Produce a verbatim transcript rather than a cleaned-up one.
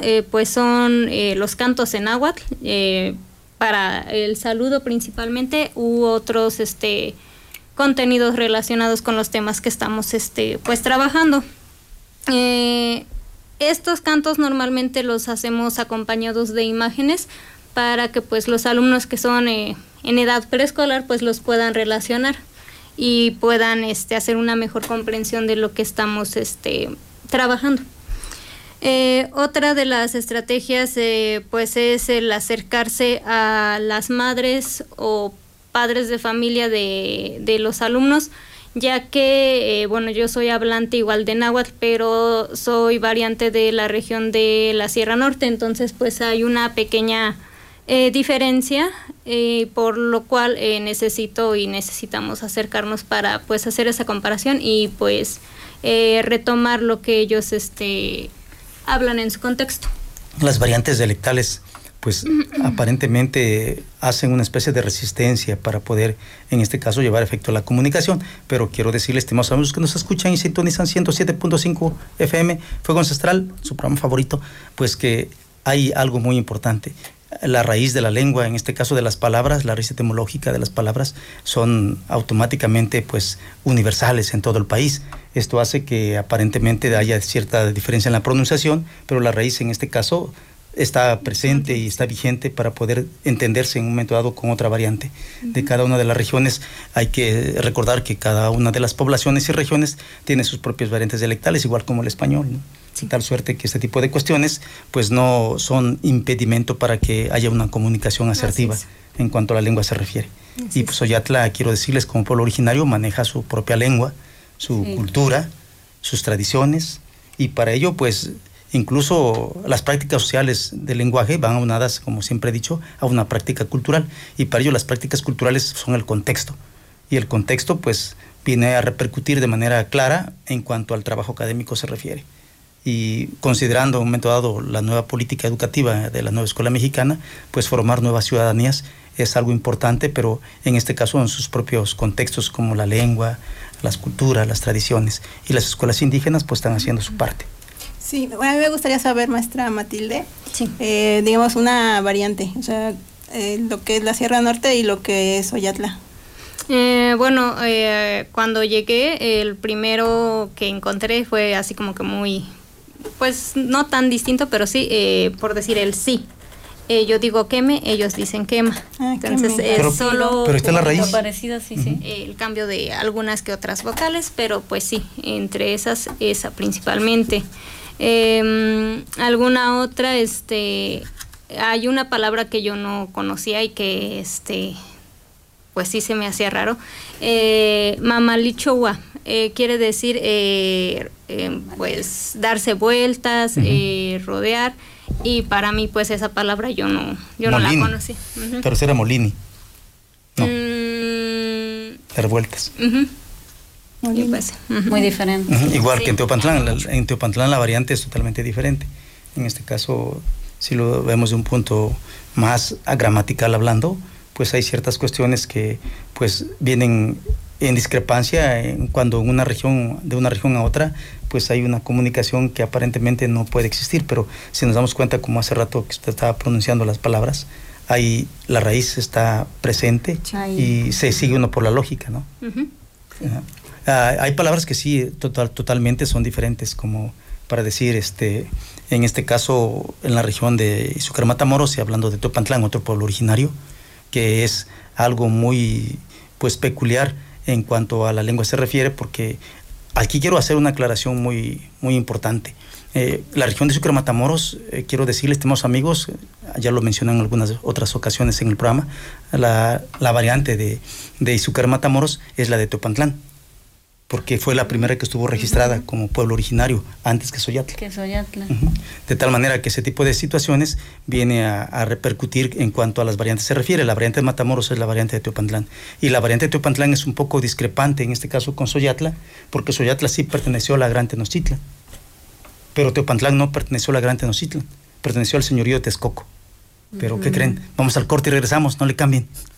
eh, pues son eh, los cantos en náhuatl, eh, para el saludo principalmente, u otros este contenidos relacionados con los temas que estamos este pues trabajando. Eh, estos cantos normalmente los hacemos acompañados de imágenes para que pues los alumnos que son eh, en edad preescolar pues los puedan relacionar y puedan este hacer una mejor comprensión de lo que estamos este trabajando. Eh, otra de las estrategias eh, pues es el acercarse a las madres o padres de familia de, de los alumnos, ya que, eh, bueno, yo soy hablante igual de náhuatl, pero soy variante de la región de la Sierra Norte, entonces pues hay una pequeña eh, diferencia, eh, por lo cual eh, necesito y necesitamos acercarnos para pues hacer esa comparación y pues eh, retomar lo que ellos este hablan en su contexto. Las variantes dialectales pues aparentemente hacen una especie de resistencia para poder, en este caso, llevar efecto a la comunicación, pero quiero decirles, estimados amigos que nos escuchan y sintonizan ciento siete punto cinco F M, Fuego Ancestral, su programa favorito, pues que hay algo muy importante. La raíz de la lengua, en este caso de las palabras, la raíz etimológica de las palabras, son automáticamente pues universales en todo el país. Esto hace que aparentemente haya cierta diferencia en la pronunciación, pero la raíz en este caso está presente y está vigente para poder entenderse en un momento dado con otra variante. Uh-huh. De cada una de las regiones hay que recordar que cada una de las poblaciones y regiones tiene sus propias variantes dialectales, igual como el español, ¿no? Sí. Tal suerte que este tipo de cuestiones pues no son impedimento para que haya una comunicación asertiva en cuanto a la lengua se refiere. Así y pues Oyatla, quiero decirles, como pueblo originario, maneja su propia lengua, su sí. cultura, sus tradiciones, y para ello pues incluso las prácticas sociales del lenguaje van aunadas, como siempre he dicho, a una práctica cultural, y para ello las prácticas culturales son el contexto, y el contexto pues viene a repercutir de manera clara en cuanto al trabajo académico se refiere. Y considerando en un momento dado la nueva política educativa de la nueva escuela mexicana, pues formar nuevas ciudadanías es algo importante, pero en este caso en sus propios contextos como la lengua, las culturas, las tradiciones, y las escuelas indígenas pues están haciendo su parte. Sí, bueno, a mí me gustaría saber, maestra Matilde, sí. eh, digamos una variante, o sea, eh, lo que es la Sierra Norte y lo que es Oyatla. Eh, bueno, eh, cuando llegué, el primero que encontré fue así como que muy, pues no tan distinto, pero sí, eh, por decir el sí. Eh, yo digo queme, ellos dicen quema. Ah, entonces queme. es pero, solo pero está la raíz parecida, sí, uh-huh. sí. El cambio de algunas que otras vocales, pero pues sí, entre esas esa principalmente. Eh, alguna otra, este, hay una palabra que yo no conocía y que este, pues sí se me hacía raro. Eh, mamalichowa, eh, quiere decir eh, eh, pues darse vueltas, uh-huh. eh, rodear. Y para mí pues esa palabra yo no yo Molini. no la conocí. Uh-huh. Pero era Molini. No. Mm. Dar vueltas. Uh-huh. Pues, uh-huh. Muy diferente. Uh-huh. Igual sí. que en Teopantlán, la, en Teopantlán la variante es totalmente diferente. En este caso, si lo vemos de un punto más gramatical hablando, pues hay ciertas cuestiones que pues vienen en discrepancia en cuando en una región, de una región a otra, pues hay una comunicación que aparentemente no puede existir, pero si nos damos cuenta, como hace rato que usted estaba pronunciando las palabras, ahí la raíz está presente Chay. Y se sigue uno por la lógica, ¿no? Uh-huh. Sí. Uh, hay palabras que sí, total, totalmente son diferentes, como para decir, este, en este caso, en la región de Izúcar Matamoros, y hablando de Teopantlán, otro pueblo originario, que es algo muy, pues, peculiar en cuanto a la lengua se refiere, porque aquí quiero hacer una aclaración muy, muy importante. Eh, la región de Izúcar Matamoros, eh, quiero decirles, estimados amigos, ya lo mencioné en algunas otras ocasiones en el programa, la, la variante de, de Izúcar Matamoros es la de Teopantlán, porque fue la primera que estuvo registrada uh-huh. como pueblo originario antes que Xoyatl. Que Xoyatl. Uh-huh. De tal manera que ese tipo de situaciones viene a, a repercutir en cuanto a las variantes se refiere. La variante de Matamoros es la variante de Teopantlán. Y la variante de Teopantlán es un poco discrepante en este caso con Xoyatl, porque Xoyatl sí perteneció a la Gran Tenochtitlan, pero Teopantlán no perteneció a la Gran Tenochtitlan, perteneció al señorío de Texcoco. Pero, uh-huh. ¿qué creen? Vamos al corte y regresamos, no le cambien.